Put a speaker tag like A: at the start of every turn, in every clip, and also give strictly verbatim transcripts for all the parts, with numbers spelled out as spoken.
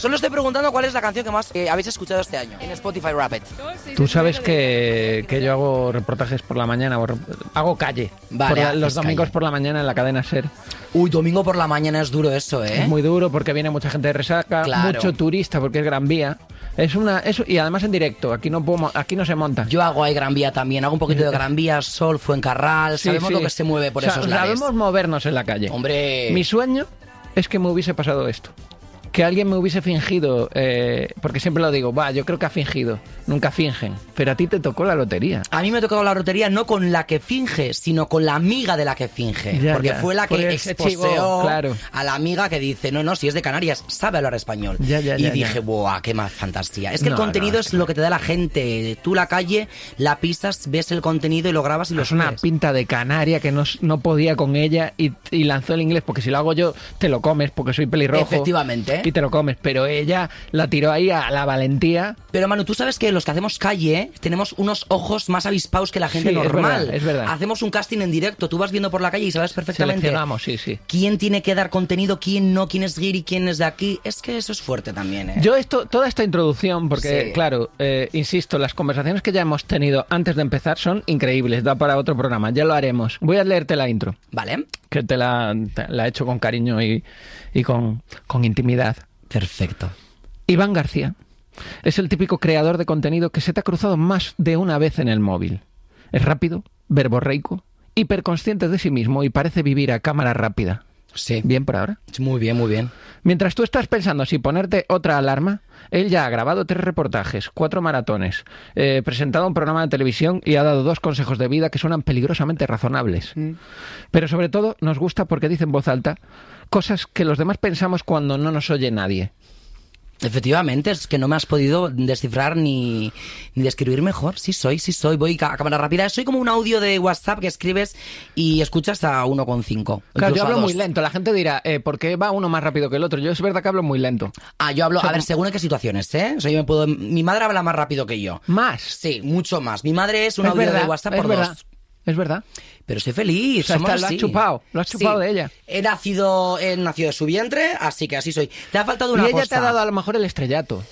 A: Solo estoy preguntando cuál es la canción que más eh, habéis escuchado este año en Spotify Rapid.
B: Tú sabes que, que yo hago reportajes por la mañana, o hago calle.
A: Vale,
B: por la, los domingos
A: calle.
B: por la mañana en la cadena SER.
A: Uy, domingo por la mañana es duro eso, ¿eh?
B: Es muy duro porque viene mucha gente de resaca,
A: Claro.
B: mucho turista porque es Gran Vía. Es una, es, y además en directo, aquí no, puedo, aquí no se monta.
A: Yo hago ahí Gran Vía también, hago un poquito de Gran Vía, Sol, Fuencarral,
B: Sí,
A: sabemos
B: sí.
A: lo que se mueve por
B: O sea,
A: esos lares.
B: sabemos movernos en la calle.
A: Hombre...
B: Mi sueño es que me hubiese pasado esto. Que alguien me hubiese fingido, eh, porque siempre lo digo, va, yo creo que ha fingido, nunca fingen, pero a ti te tocó la lotería.
A: A mí me ha tocado la lotería no con la que finge, sino con la amiga de la que finge.
B: Ya,
A: porque
B: ya.
A: fue la que
B: Porque se
A: exposeó
B: chivó, claro.
A: a la amiga que dice, no, no, si es de Canarias, sabe hablar español.
B: Ya, ya,
A: y
B: ya,
A: dije,
B: ya.
A: buah, qué más fantasía. Es que
B: No,
A: el contenido
B: no,
A: es
B: es que
A: lo
B: no.
A: que te da la gente. Tú la calle, la pisas, ves el contenido y lo grabas y lo
B: Es una
A: subes.
B: pinta de canaria que no, no podía con ella y, y lanzó el inglés, porque si lo hago yo, te lo comes, porque soy pelirrojo.
A: Efectivamente.
B: Y te lo comes, pero ella la tiró ahí a la valentía.
A: Pero Manu, tú sabes que los que hacemos calle tenemos unos ojos más avispados que la gente
B: Sí, es
A: normal.
B: verdad, es verdad.
A: Hacemos un casting en directo, tú vas viendo por la calle y sabes perfectamente
B: Seleccionamos, sí, sí.
A: quién tiene que dar contenido, quién no, quién es guiri, quién es de aquí. Es que eso es fuerte también, ¿eh?
B: Yo esto, toda esta introducción, porque
A: Sí.
B: claro, eh, insisto, las conversaciones que ya hemos tenido antes de empezar son increíbles, da para otro programa, ya lo haremos. Voy a leerte la intro,
A: Vale.
B: que te la, te la he hecho con cariño y, y con, con intimidad.
A: Perfecto.
B: Iván García es el típico creador de contenido que se te ha cruzado más de una vez en el móvil. Es rápido, verborreico, hiperconsciente de sí mismo y parece vivir a cámara rápida.
A: Sí.
B: ¿Bien por ahora?
A: Muy bien, muy bien.
B: Mientras tú estás pensando si ponerte otra alarma, él ya ha grabado tres reportajes, cuatro maratones, eh, presentado un programa de televisión y ha dado dos consejos de vida que suenan peligrosamente razonables. Mm. Pero sobre todo nos gusta porque dice en voz alta cosas que los demás pensamos cuando no nos oye nadie.
A: Efectivamente, es que no me has podido descifrar ni, ni describir mejor. Sí soy, sí soy. Voy a cámara rápida. Soy como un audio de WhatsApp que escribes y escuchas a uno coma cinco.
B: Claro, yo hablo muy lento. La gente dirá, eh, ¿por qué va uno más rápido que el otro? Yo es verdad que hablo muy lento.
A: Ah, yo hablo,
B: O sea,
A: a ver, según en qué situaciones, ¿eh? O sea, yo me puedo... Mi madre habla más rápido que yo.
B: ¿Más?
A: Sí, mucho más. Mi madre es un
B: es
A: audio
B: verdad,
A: de WhatsApp
B: es
A: por
B: verdad.
A: dos.
B: Es verdad.
A: Pero soy feliz,
B: O sea,
A: somos
B: está- lo has
A: así.
B: chupado, lo has chupado
A: Sí.
B: de ella.
A: He nacido, he nacido de su vientre, así que así soy. Te ha faltado una
B: Y ella
A: cosa.
B: te ha dado a lo mejor el estrellato.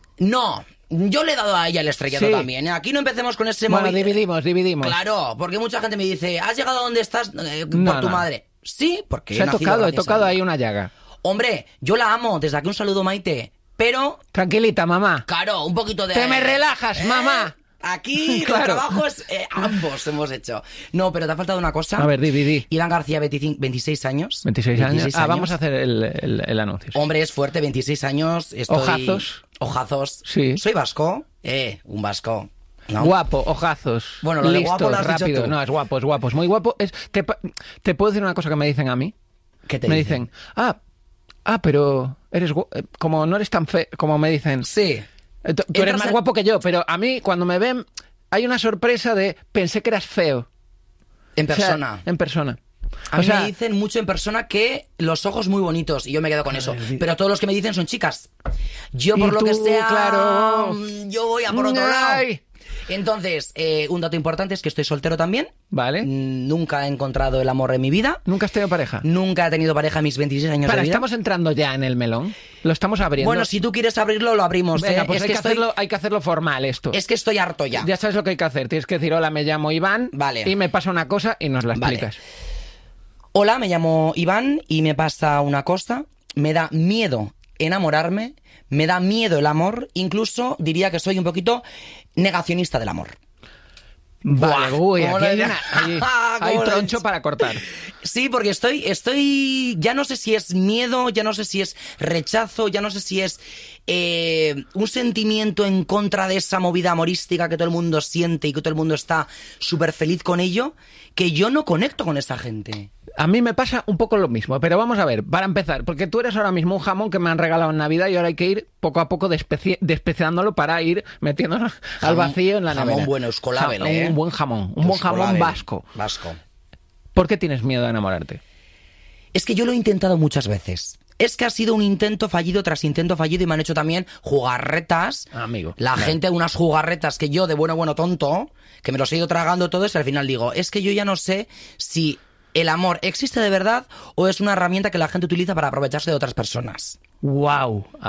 A: No, yo le he dado a ella el estrellato
B: Sí.
A: también. Aquí no empecemos con ese
B: Bueno,
A: móvil.
B: dividimos, dividimos.
A: Claro, porque mucha gente me dice, ¿has llegado a donde estás eh, por
B: No,
A: tu
B: no.
A: madre? Sí, porque
B: Se
A: he
B: ha
A: nacido
B: tocado, he
A: gracias a
B: tocado
A: ella.
B: ahí una llaga.
A: Hombre, yo la amo, desde aquí un saludo, Maite. Pero,
B: Tranquilita, mamá.
A: claro, un poquito de...
B: Te me relajas,
A: ¿Eh?
B: mamá.
A: Aquí
B: Claro.
A: los trabajos eh, ambos hemos hecho. No, pero te ha faltado una cosa.
B: A ver, di, di, di.
A: Iván García, veinticinco, veintiséis años.
B: veintiséis años.
A: veintiséis
B: Ah, vamos a hacer el, el, el anuncio.
A: Hombre, es fuerte, veintiséis años. Estoy...
B: Ojazos.
A: Ojazos.
B: Sí.
A: Soy vasco. Eh, un vasco. ¿No?
B: Guapo, ojazos.
A: Bueno, lo de
B: listo,
A: guapo lo has dicho
B: rápido.
A: tú.
B: No, es guapo, es guapo, es muy guapo. Es, te, pa- te puedo decir una cosa que me dicen a mí.
A: ¿Qué te
B: me
A: dicen?
B: dicen, ah, ah, pero eres gu- eh, como no eres tan feo, como me dicen.
A: Sí.
B: eh, tú tú eres
A: Entras
B: más
A: en-
B: guapo que yo, pero a mí cuando me ven hay una sorpresa de pensé que eras feo.
A: En
B: O sea,
A: persona.
B: en persona.
A: A
B: O
A: mí
B: sea,
A: me dicen mucho en persona que los ojos muy bonitos y yo me quedo con eso. Pero todos los que me dicen son chicas. Yo
B: Y
A: por lo
B: tú,
A: que sea,
B: claro.
A: mm, yo voy a por otro
B: Ay.
A: lado. Entonces, eh, un dato importante es que estoy soltero también.
B: Vale.
A: Mm, Nunca he encontrado el amor en mi vida.
B: ¿Nunca has tenido pareja?
A: Nunca he tenido pareja en mis veintiséis años
B: Para,
A: de vida.
B: estamos entrando ya en el melón. Lo estamos abriendo.
A: Bueno, si tú quieres abrirlo, lo abrimos.
B: Venga,
A: ¿eh?
B: pues
A: es,
B: hay
A: que
B: que,
A: estoy,
B: hacerlo, hay que hacerlo formal esto.
A: es que estoy harto ya.
B: Ya sabes lo que hay que hacer. Tienes que decir, hola, me llamo Iván.
A: Vale.
B: Y me pasa una cosa y nos la
A: Vale.
B: explicas.
A: Hola, me llamo Iván y me pasa una cosa. Me da miedo enamorarme, me da miedo el amor, incluso diría que soy un poquito negacionista del amor.
B: Vale,
A: Buah,
B: uy,
A: ¿cómo
B: aquí
A: lo
B: hay,
A: he-
B: una- hay-
A: ¿Cómo
B: hay
A: lo he
B: troncho
A: hecho?
B: para cortar.
A: Sí, porque estoy, estoy, ya no sé si es miedo, ya no sé si es rechazo, ya no sé si es eh, un sentimiento en contra de esa movida amorística que todo el mundo siente y que todo el mundo está súper feliz con ello, que yo no conecto con esa gente.
B: A mí me pasa un poco lo mismo, pero vamos a ver, para empezar, porque tú eres ahora mismo un jamón que me han regalado en Navidad y ahora hay que ir poco a poco despeci- despeciándolo para ir metiéndolo al
A: Jamón-
B: vacío en la
A: jamón
B: nevera.
A: bueno, euskolabel,
B: Ja-
A: ¿eh?
B: Un buen jamón, un buen jamón
A: Euskolabel.
B: vasco.
A: Vasco.
B: ¿Por qué tienes miedo a enamorarte?
A: Es que yo lo he intentado muchas veces. Es que ha sido un intento fallido tras intento fallido y me han hecho también jugarretas.
B: Amigo.
A: La
B: Vale.
A: gente, unas jugarretas que yo de bueno, bueno, tonto, que me los he ido tragando todos y al final digo, es que yo ya no sé si el amor existe de verdad o es una herramienta que la gente utiliza para aprovecharse de otras personas.
B: ¡Wow!